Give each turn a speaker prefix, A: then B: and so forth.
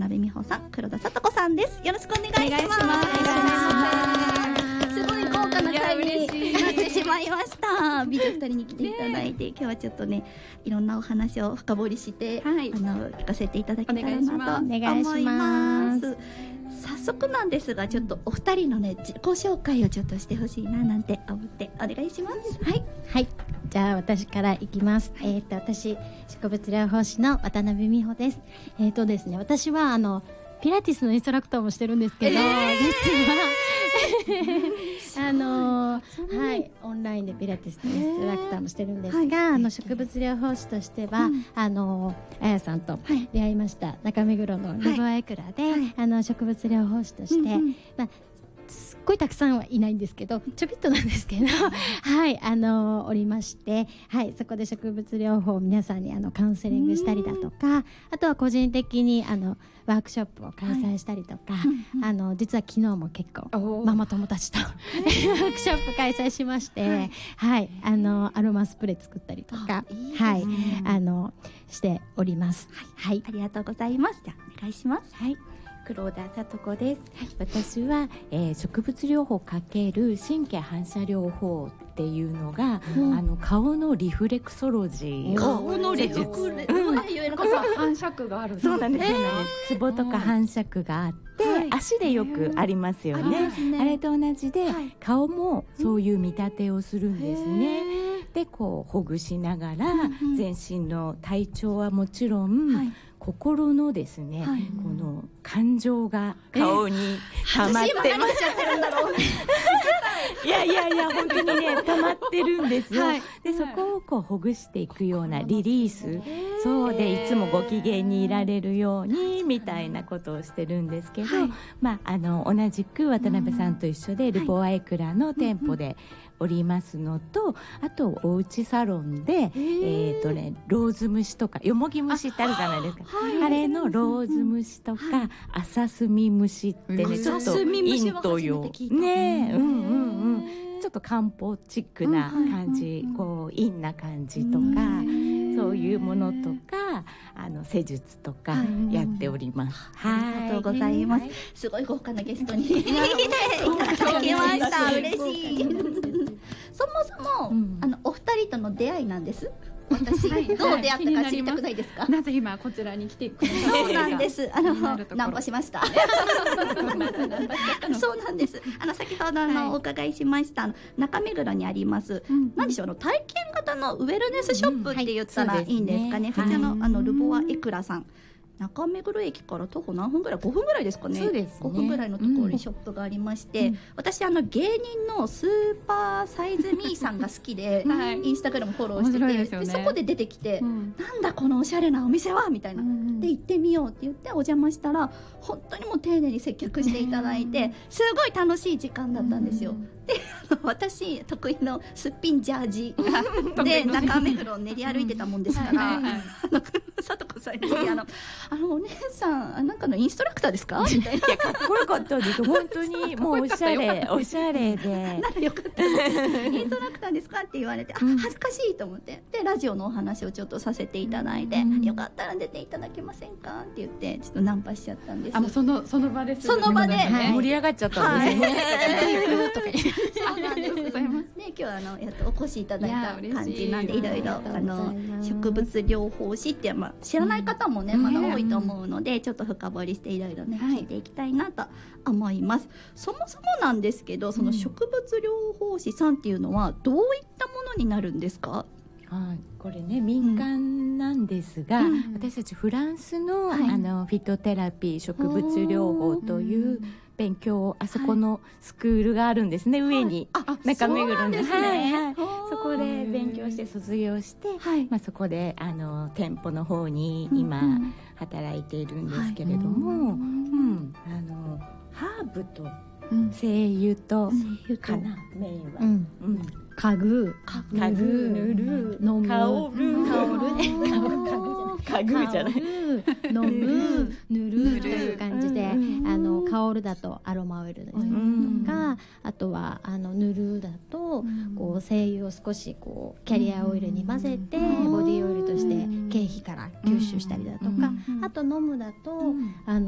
A: 辺美穂さん、黒田聡子さんです。よろしくお願いします。すごい豪華な会になってしまいました。美女2人に来ていただいて、今日はちょっとね、いろんなお話を深掘りして、聞かせていただけたらなと思います。早速なんですが、ちょっとお二人のね、自己紹介をちょっとしてほしいななんて思ってお願いします。
B: はい、じゃあ私からいきます。私植物療法士の渡辺美穂です。ですね、私はピラティスのインストラクターもしてるんですけど、実はオンラインでピラティスのインストラクターもしてるんですが、植物療法士としては、あやさんと出会いました、中目黒のルボアエクラで、植物療法士として、すっごいたくさんはいないんですけど、ちょびっとなんですけどおりまして、そこで植物療法を皆さんにカウンセリングしたりだとか、あとは個人的にワークショップを開催したりとか、実は昨日も結構ママ友たちとワークショップ開催しまして、アロマスプレー作ったりとかしております。
A: ありがとうございます。じゃあお願いします。
C: 黒田聡子です。私は、植物療法×神経反射療法っていうのが、顔のリフレクソロジーを
A: 顔のリフレクソロジー
D: 反射区がある。
C: そうなんです。ツボとか反射区があって、足でよくありますよね。あれと同じで、顔もそういう見立てをするんですね。でこうほぐしながら、全身の体調はもちろん、心のですね、この感情が顔に溜まってます。いや本当にね溜まってるんですよ。でそこをこうほぐしていくようなリリース、そうでいつもご機嫌にいられるようにみたいなことをしてるんですけど、同じく渡辺さんと一緒でルボアエクラの店舗でおりますのと、あとおうちサロンでローズ虫とかよもぎ虫ってあるじゃないですか。あれのローズ虫とか朝墨虫ってね、ちょっとインドよね、ちょっと漢方チックな感じ、こう陰な感じとか、そういうものとか施術とかやっております。
A: ありがとうございます。すごい豪華なゲストに来ていただきました。嬉しい。そもそもお二人との出会いなんです。私、どう出会ったか知りたくないですか？
D: なぜ今こちらに来てくれたのか。
A: そうなんです。ナンパしました。そうなんです。先ほどお伺いしました中目黒にあります、何でしょう、体験型のウェルネスショップって言ったらいいんですかね。そちらのルボアエクラさん、中目黒駅から徒歩何分ぐらい、5分ぐらいですかね。
C: そうですね、
A: 5分ぐらいのところにショップがありまして、私芸人のスーパーサイズミーさんが好きで、インスタグラムフォローしてて、でそこで出てきて、なんだこのおしゃれなお店はみたいな、で行ってみようって言ってお邪魔したら、本当にもう丁寧に接客していただいて、すごい楽しい時間だったんですよ。で私得意のすっぴんジャージで中目黒を練り歩いてたもんですから、聡子さんにお姉さんなんかのインストラクターですかみたいな。
C: いやかっこよかったです。本当にもうおしゃれで
A: ならよかったインストラクターですかって言われて、恥ずかしいと思って、でラジオのお話をちょっとさせていただいて、よかったら出ていただけませんかって言ってちょっとナンパしちゃったんです。
D: その場で
A: その場で
C: 盛り上がっちゃったんですよね。
A: そうなんです。ね、今日はお越しいただいた感じなんで、いろいろ植物療法士って知らない方もねまだ多いと思うので、ちょっと深掘りしていろいろね聞いていきたいなと思います。そもそもなんですけど、その植物療法士さんっていうのはどういったものになるんですか？
C: これね民間なんですが、私たちフランスの、フィトテラピー植物療法という勉強を、あそこのスクールがあるんですね、上に中目黒に。そこで勉強して卒業して、そこで店舗の方に今働いているんですけれども、ハーブと精油とかな、メインは
B: 嗅ぐ、
C: 塗る、
B: 飲む、
C: 香るじゃない、
B: 飲む、塗るという感じで、香るだとアロマオイルですとか、あとは塗るだとこう精油を少しこうキャリアオイルに混ぜてボディオイルとして経皮から吸収したりだとか、あと飲むだと